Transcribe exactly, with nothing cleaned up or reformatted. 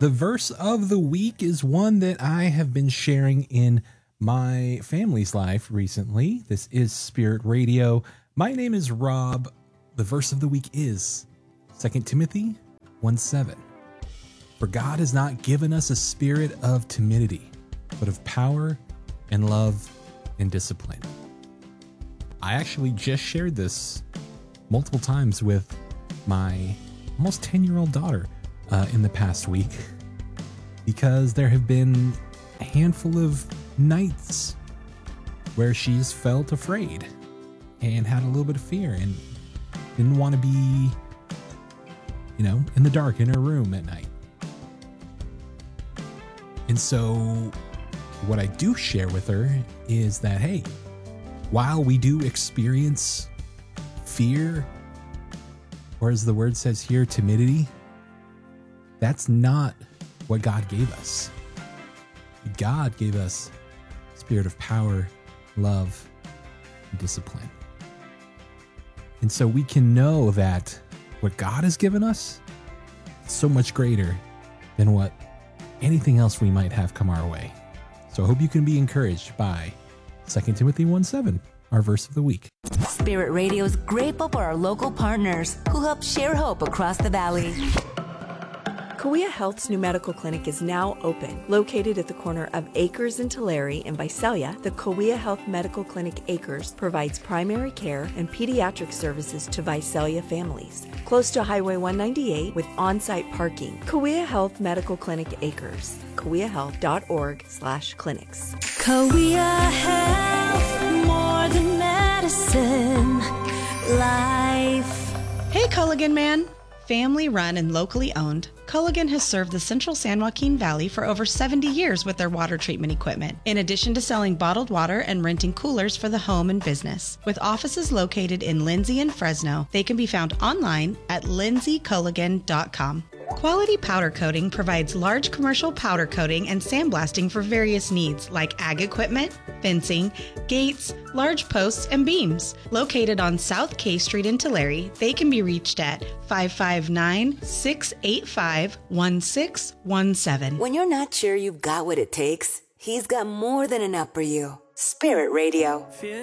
The verse of the week is one that I have been sharing in my family's life recently. This is Spirit Radio. My name is Rob. The verse of the week is Second Timothy one seven. For God has not given us a spirit of timidity, but of power and love and discipline. I actually just shared this multiple times with my almost ten-year-old daughter uh, in the past week, because there have been a handful of nights where she's felt afraid and had a little bit of fear and didn't want to be, you know, in the dark in her room at night. And so what I do share with her is that, hey, while we do experience fear, or as the word says here, timidity, that's not what God gave us. God gave us a spirit of power, love, and discipline. And so we can know that what God has given us is so much greater than what anything else we might have come our way. So I hope you can be encouraged by Second Timothy one seven, our verse of the week. Spirit Radio is grateful for our local partners who help share hope across the valley. Kauai Health's new medical clinic is now open. Located at the corner of Acres and Tulare in Visalia, the Kauai Health Medical Clinic Acres provides primary care and pediatric services to Visalia families. Close to Highway one ninety-eight with on-site parking. Kauai Health Medical Clinic Acres. kauai health dot org slash clinics. Kauai Health, more than medicine, life. Hey, Culligan Man. Family run and locally owned, Culligan has served the central San Joaquin Valley for over seventy years with their water treatment equipment, in addition to selling bottled water and renting coolers for the home and business. With offices located in Lindsay and Fresno, they can be found online at lindsay culligan dot com. Quality Powder Coating provides large commercial powder coating and sandblasting for various needs like ag equipment, fencing, gates, large posts, and beams. Located on South K Street in Tulare, they can be reached at five five nine, six eight five, one six one seven. When you're not sure you've got what it takes, he's got more than enough for you. Spirit Radio.